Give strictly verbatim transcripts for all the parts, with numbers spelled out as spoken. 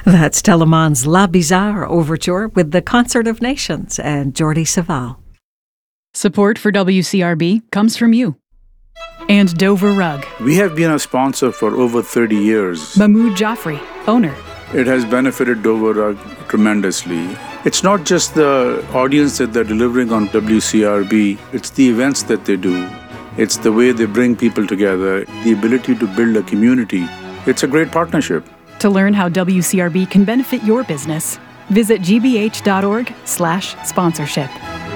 That's Telemann's La Bizarre Overture with the Concert of Nations and Jordi Savall. Support for W C R B comes from you. And Dover Rug. We have been a sponsor for over thirty years. Mahmoud Jaffrey, owner. It has benefited Dover Rug tremendously. It's not just the audience that they're delivering on W C R B, it's the events that they do. It's the way they bring people together, the ability to build a community. It's a great partnership. To learn how W C R B can benefit your business, visit gbh.org slash sponsorship.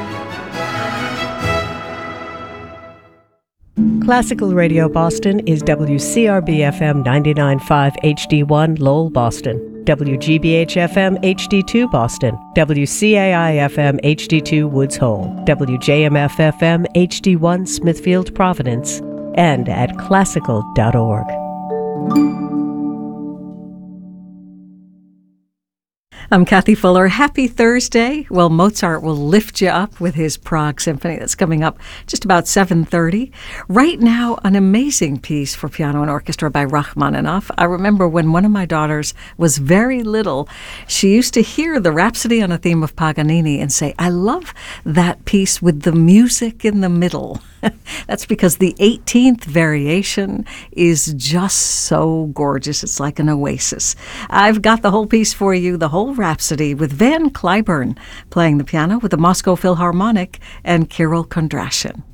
Classical Radio Boston is W C R B F M ninety-nine point five H D one Lowell, Boston, W G B H F M H D two Boston, W C A I F M H D two Woods Hole, W J M F F M H D one Smithfield, Providence, and at classical dot org. I'm Kathy Fuller. Happy Thursday. Well, Mozart will lift you up with his Prague Symphony. That's coming up just about seven thirty. Right now, an amazing piece for piano and orchestra by Rachmaninoff. I remember when one of my daughters was very little, she used to hear the Rhapsody on a Theme of Paganini and say, I love that piece with the music in the middle. That's because the eighteenth variation is just so gorgeous. It's like an oasis. I've got the whole piece for you, the whole Rhapsody, with Van Cliburn playing the piano with the Moscow Philharmonic and Kirill Kondrashin.